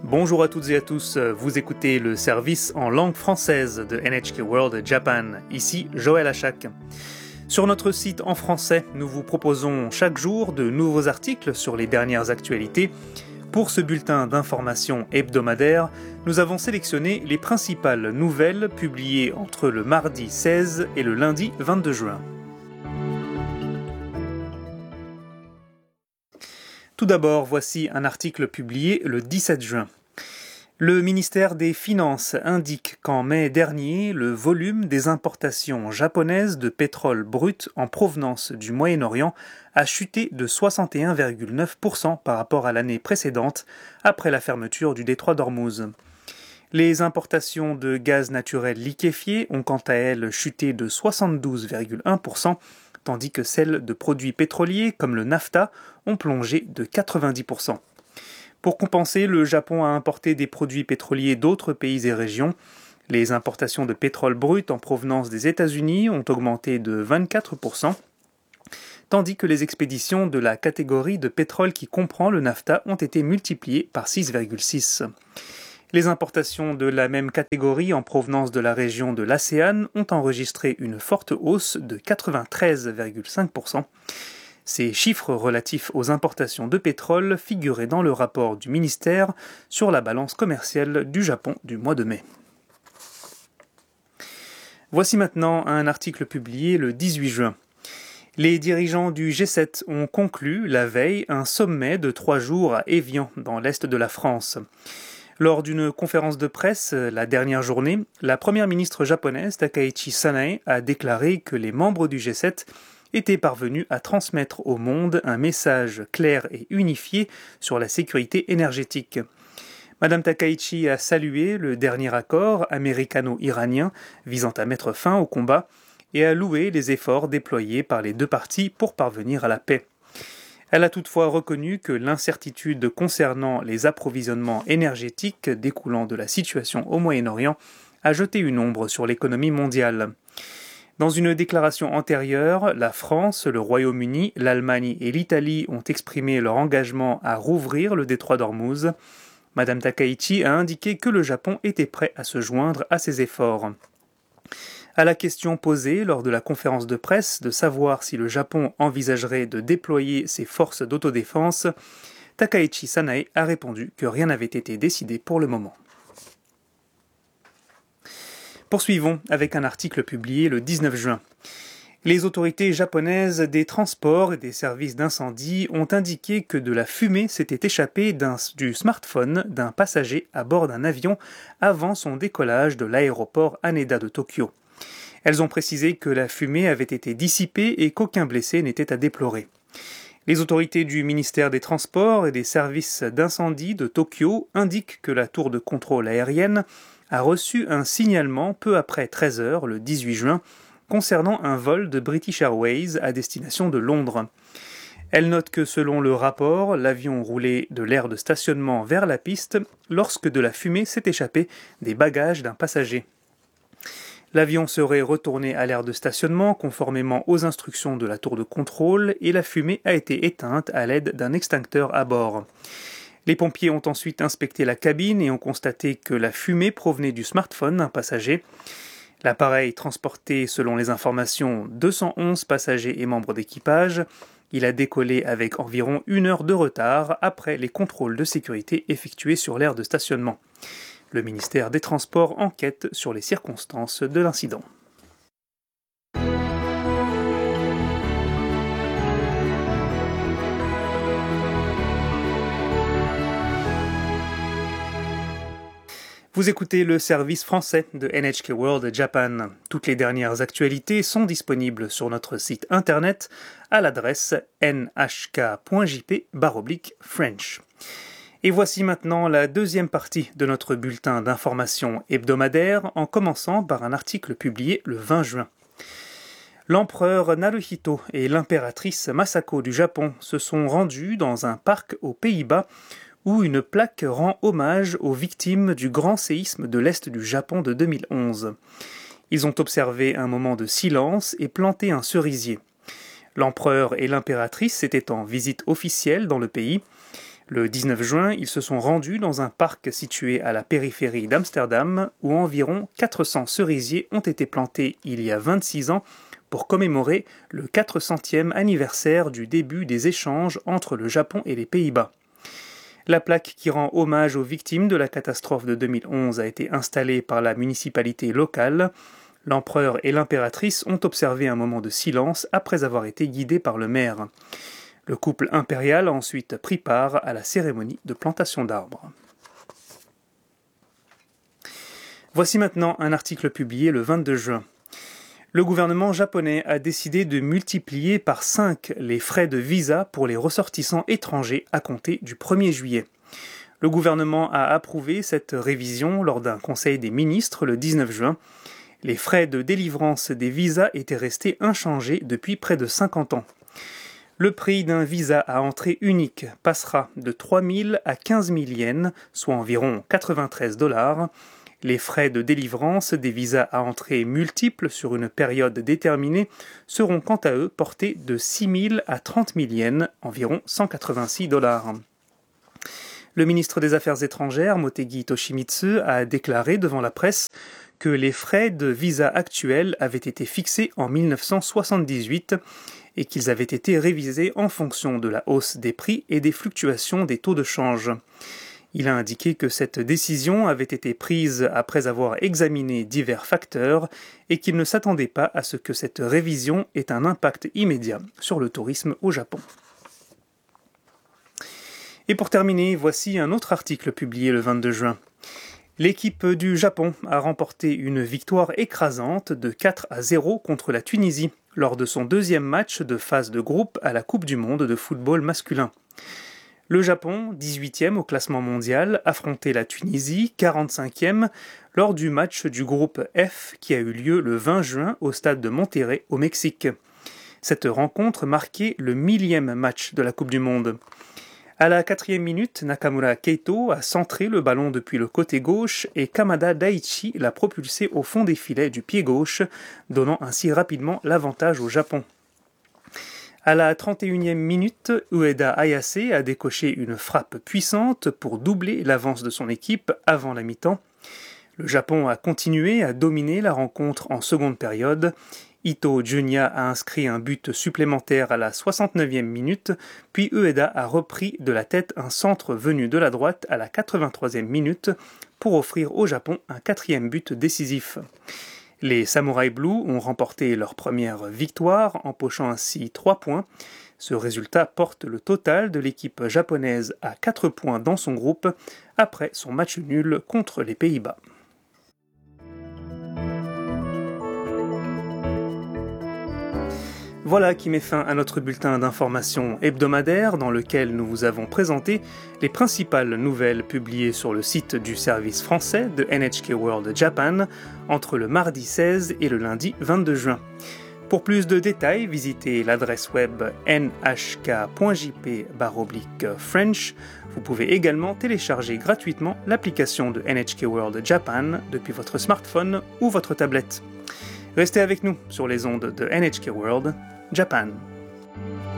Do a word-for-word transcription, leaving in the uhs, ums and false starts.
Bonjour à toutes et à tous, vous écoutez le service en langue française de N H K World Japan, ici Joël Achak. Sur notre site en français, nous vous proposons chaque jour de nouveaux articles sur les dernières actualités. Pour ce bulletin d'information hebdomadaire, nous avons sélectionné les principales nouvelles publiées entre le mardi seize et le lundi vingt-deux juin. Tout d'abord, voici un article publié le dix-sept juin. Le ministère des Finances indique qu'en mai dernier, le volume des importations japonaises de pétrole brut en provenance du Moyen-Orient a chuté de soixante et un virgule neuf pour cent par rapport à l'année précédente, après la fermeture du détroit d'Ormuz. Les importations de gaz naturel liquéfié ont quant à elles chuté de soixante-douze virgule un pour cent, tandis que celles de produits pétroliers comme le nafta ont plongé de quatre-vingt-dix pour cent. Pour compenser, le Japon a importé des produits pétroliers d'autres pays et régions. Les importations de pétrole brut en provenance des États-Unis ont augmenté de vingt-quatre pour cent, tandis que les expéditions de la catégorie de pétrole qui comprend le nafta ont été multipliées par six virgule six. Les importations de la même catégorie en provenance de la région de l'ASEAN ont enregistré une forte hausse de quatre-vingt-treize virgule cinq pour cent. Ces chiffres relatifs aux importations de pétrole figuraient dans le rapport du ministère sur la balance commerciale du Japon du mois de mai. Voici maintenant un article publié le dix-huit juin. Les dirigeants du G sept ont conclu la veille un sommet de trois jours à Évian, dans l'est de la France. Lors d'une conférence de presse, la dernière journée, la première ministre japonaise Takaichi Sanae a déclaré que les membres du G sept étaient parvenus à transmettre au monde un message clair et unifié sur la sécurité énergétique. Madame Takaichi a salué le dernier accord américano-iranien visant à mettre fin au combat et a loué les efforts déployés par les deux parties pour parvenir à la paix. Elle a toutefois reconnu que l'incertitude concernant les approvisionnements énergétiques découlant de la situation au Moyen-Orient a jeté une ombre sur l'économie mondiale. Dans une déclaration antérieure, la France, le Royaume-Uni, l'Allemagne et l'Italie ont exprimé leur engagement à rouvrir le détroit d'Ormuz. Madame Takaichi a indiqué que le Japon était prêt à se joindre à ces efforts. À la question posée lors de la conférence de presse de savoir si le Japon envisagerait de déployer ses forces d'autodéfense, Takaichi Sanae a répondu que rien n'avait été décidé pour le moment. Poursuivons avec un article publié le dix-neuf juin. Les autorités japonaises des transports et des services d'incendie ont indiqué que de la fumée s'était échappée d'un, du smartphone d'un passager à bord d'un avion avant son décollage de l'aéroport Haneda de Tokyo. Elles ont précisé que la fumée avait été dissipée et qu'aucun blessé n'était à déplorer. Les autorités du ministère des Transports et des services d'incendie de Tokyo indiquent que la tour de contrôle aérienne a reçu un signalement peu après treize heures le dix-huit juin concernant un vol de British Airways à destination de Londres. Elle note que selon le rapport, l'avion roulait de l'aire de stationnement vers la piste lorsque de la fumée s'est échappée des bagages d'un passager. L'avion serait retourné à l'aire de stationnement conformément aux instructions de la tour de contrôle et la fumée a été éteinte à l'aide d'un extincteur à bord. Les pompiers ont ensuite inspecté la cabine et ont constaté que la fumée provenait du smartphone d'un passager. L'appareil transportait, selon les informations, deux cent onze passagers et membres d'équipage. Il a décollé avec environ une heure de retard après les contrôles de sécurité effectués sur l'aire de stationnement. Le ministère des Transports enquête sur les circonstances de l'incident. Vous écoutez le service français de N H K World Japan. Toutes les dernières actualités sont disponibles sur notre site internet à l'adresse n h k point j p slash french. Et voici maintenant la deuxième partie de notre bulletin d'information hebdomadaire en commençant par un article publié le vingt juin. L'empereur Naruhito et l'impératrice Masako du Japon se sont rendus dans un parc aux Pays-Bas où une plaque rend hommage aux victimes du grand séisme de l'Est du Japon de deux mille onze. Ils ont observé un moment de silence et planté un cerisier. L'empereur et l'impératrice étaient en visite officielle dans le pays. Le dix-neuf juin, ils se sont rendus dans un parc situé à la périphérie d'Amsterdam où environ quatre cents cerisiers ont été plantés il y a vingt-six ans pour commémorer le quatre centième anniversaire du début des échanges entre le Japon et les Pays-Bas. La plaque qui rend hommage aux victimes de la catastrophe de deux mille onze a été installée par la municipalité locale. L'empereur et l'impératrice ont observé un moment de silence après avoir été guidés par le maire. Le couple impérial a ensuite pris part à la cérémonie de plantation d'arbres. Voici maintenant un article publié le vingt-deux juin. Le gouvernement japonais a décidé de multiplier par cinq les frais de visa pour les ressortissants étrangers à compter du premier juillet. Le gouvernement a approuvé cette révision lors d'un conseil des ministres le dix-neuf juin. Les frais de délivrance des visas étaient restés inchangés depuis près de cinquante ans. Le prix d'un visa à entrée unique passera de trois mille à quinze mille yens, soit environ quatre-vingt-treize dollars. Les frais de délivrance des visas à entrée multiples sur une période déterminée seront quant à eux portés de six mille à trente mille yens, environ cent quatre-vingt-six dollars. Le ministre des Affaires étrangères, Motegi Toshimitsu, a déclaré devant la presse que les frais de visa actuels avaient été fixés en mille neuf cent soixante-dix-huit et qu'ils avaient été révisés en fonction de la hausse des prix et des fluctuations des taux de change. Il a indiqué que cette décision avait été prise après avoir examiné divers facteurs et qu'il ne s'attendait pas à ce que cette révision ait un impact immédiat sur le tourisme au Japon. Et pour terminer, voici un autre article publié le vingt-deux juin. L'équipe du Japon a remporté une victoire écrasante de quatre à zéro contre la Tunisie lors de son deuxième match de phase de groupe à la Coupe du monde de football masculin. Le Japon, dix-huitième au classement mondial, affrontait la Tunisie, quarante-cinquième, lors du match du groupe F qui a eu lieu le vingt juin au stade de Monterrey au Mexique. Cette rencontre marquait le millième match de la Coupe du monde. À la quatrième minute, Nakamura Keito a centré le ballon depuis le côté gauche et Kamada Daichi l'a propulsé au fond des filets du pied gauche, donnant ainsi rapidement l'avantage au Japon. À la trente et unième minute, Ueda Ayase a décoché une frappe puissante pour doubler l'avance de son équipe avant la mi-temps. Le Japon a continué à dominer la rencontre en seconde période. Ito Junya a inscrit un but supplémentaire à la soixante-neuvième minute, puis Ueda a repris de la tête un centre venu de la droite à la quatre-vingt-troisième minute pour offrir au Japon un quatrième but décisif. Les Samurai Blues ont remporté leur première victoire, empochant ainsi trois points. Ce résultat porte le total de l'équipe japonaise à quatre points dans son groupe, après son match nul contre les Pays-Bas. Voilà qui met fin à notre bulletin d'information hebdomadaire dans lequel nous vous avons présenté les principales nouvelles publiées sur le site du service français de N H K World Japan entre le mardi seize et le lundi vingt-deux juin. Pour plus de détails, visitez l'adresse web n h k point j p slash french. Vous pouvez également télécharger gratuitement l'application de N H K World Japan depuis votre smartphone ou votre tablette. Restez avec nous sur les ondes de N H K World Japan.